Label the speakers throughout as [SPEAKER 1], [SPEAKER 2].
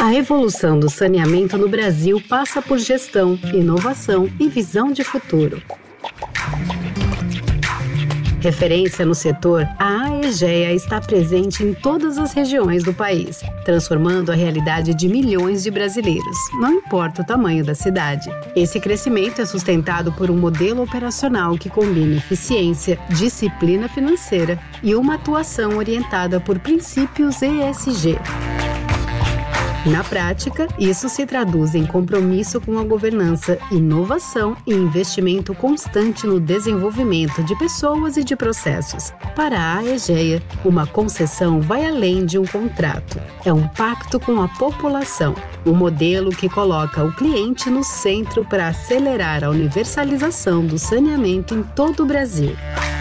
[SPEAKER 1] A evolução do saneamento no Brasil passa por gestão, inovação e visão de futuro. Referência no setor, a Aegea está presente em todas as regiões do país, transformando a realidade de milhões de brasileiros, não importa o tamanho da cidade. Esse crescimento é sustentado por um modelo operacional que combina eficiência, disciplina financeira e uma atuação orientada por princípios ESG. Na prática, isso se traduz em compromisso com a governança, inovação e investimento constante no desenvolvimento de pessoas e de processos. Para a Aegea, uma concessão vai além de um contrato. É um pacto com a população, um modelo que coloca o cliente no centro para acelerar a universalização do saneamento em todo o Brasil.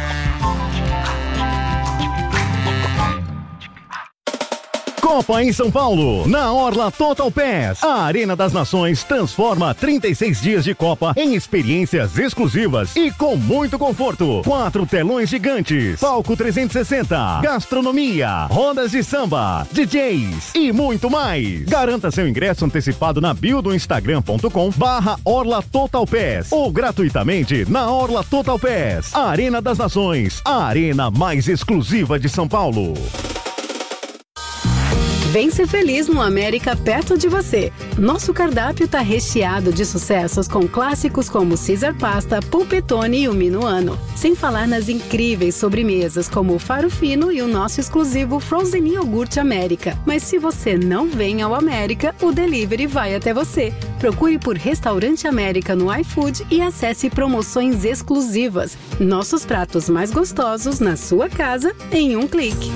[SPEAKER 2] Copa em São Paulo, na Orla Total Pass. A Arena das Nações transforma 36 dias de Copa em experiências exclusivas e com muito conforto. 4 telões gigantes, palco 360, gastronomia, rodas de samba, DJs e muito mais. Garanta seu ingresso antecipado na bio do instagram.com/Orla Total Pass ou gratuitamente na Orla Total Pass. Arena das Nações, a arena mais exclusiva de São Paulo.
[SPEAKER 1] Vem ser feliz no América perto de você. Nosso cardápio está recheado de sucessos com clássicos como Caesar Pasta, Polpettone e o Minuano. Sem falar nas incríveis sobremesas como o Faro Fino e o nosso exclusivo Frozen Iogurte América. Mas se você não vem ao América, o delivery vai até você. Procure por Restaurante América no iFood e acesse promoções exclusivas. Nossos pratos mais gostosos na sua casa em um clique.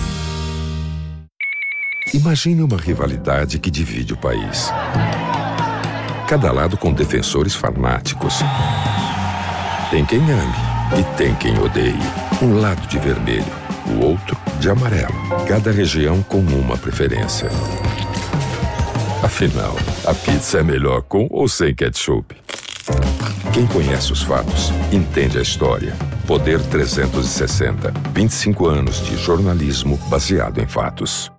[SPEAKER 3] Imagine uma rivalidade que divide o país. Cada lado com defensores fanáticos. Tem quem ame e tem quem odeie. Um lado de vermelho, o outro de amarelo. Cada região com uma preferência. Afinal, a pizza é melhor com ou sem ketchup? Quem conhece os fatos, entende a história. Poder 360. 25 anos de jornalismo baseado em fatos.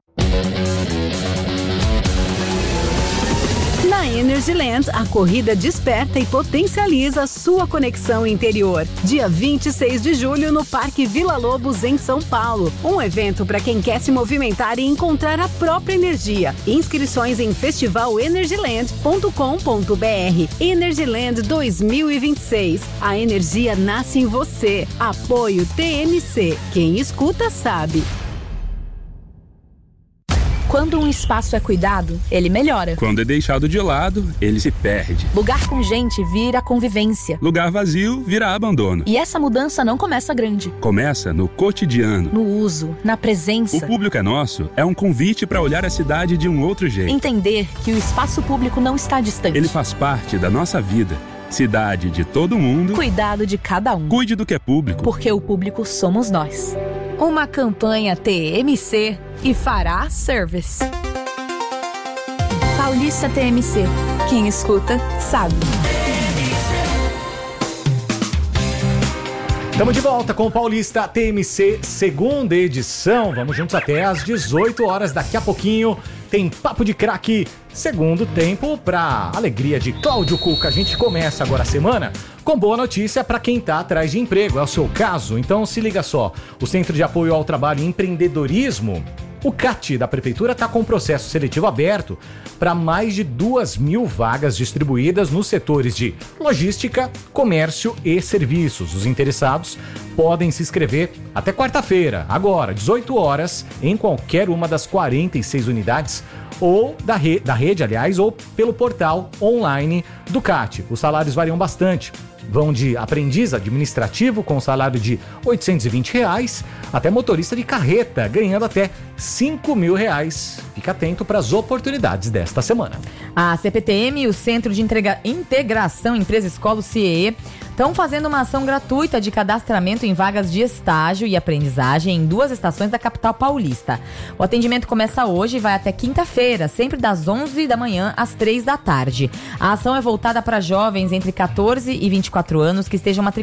[SPEAKER 1] Na Energyland, a corrida desperta e potencializa sua conexão interior. Dia 26 de julho no Parque Vila Lobos, em São Paulo. Um evento para quem quer se movimentar e encontrar a própria energia. Inscrições em festivalenergyland.com.br. Energyland 2026. A energia nasce em você. Apoio TMC. Quem escuta sabe.
[SPEAKER 4] Quando um espaço é cuidado, ele melhora.
[SPEAKER 5] Quando é deixado de lado, ele se perde.
[SPEAKER 4] Lugar com gente vira convivência.
[SPEAKER 5] Lugar vazio vira abandono.
[SPEAKER 4] E essa mudança não começa grande.
[SPEAKER 5] Começa no cotidiano.
[SPEAKER 4] No uso, na presença.
[SPEAKER 5] O Público é Nosso é um convite para olhar a cidade de um outro jeito.
[SPEAKER 4] Entender que o espaço público não está distante.
[SPEAKER 5] Ele faz parte da nossa vida. Cidade de todo mundo.
[SPEAKER 4] Cuidado de cada um.
[SPEAKER 5] Cuide do que é público.
[SPEAKER 4] Porque o público somos nós. Uma campanha TMC e Fará Service. Paulista TMC. Quem escuta, sabe.
[SPEAKER 6] Estamos de volta com o Paulista TMC, segunda edição. Vamos juntos até às 18 horas. Daqui a pouquinho tem Papo de Craque, segundo tempo, para alegria de Cláudio Cuca. A gente começa agora a semana com boa notícia para quem está atrás de emprego. É o seu caso? Então se liga só. O Centro de Apoio ao Trabalho e Empreendedorismo, o CAT da Prefeitura, está com um processo seletivo aberto para mais de 2.000 vagas distribuídas nos setores de logística, comércio e serviços. Os interessados podem se inscrever até quarta-feira, agora, 18 horas, em qualquer uma das 46 unidades ou da rede, aliás, ou pelo portal online do CAT. Os salários variam bastante. Vão de aprendiz administrativo com salário de R$ 820 até motorista de carreta, ganhando até R$ 5.000. Fica atento para as oportunidades desta semana.
[SPEAKER 7] A CPTM e o Centro de Integração Empresa-Escola, o CIEE, estão fazendo uma ação gratuita de cadastramento em vagas de estágio e aprendizagem em 2 estações da capital paulista. O atendimento começa hoje e vai até quinta-feira, sempre das 11 da manhã às 3 da tarde. A ação é voltada para jovens entre 14 e 24 anos que estejam matriculados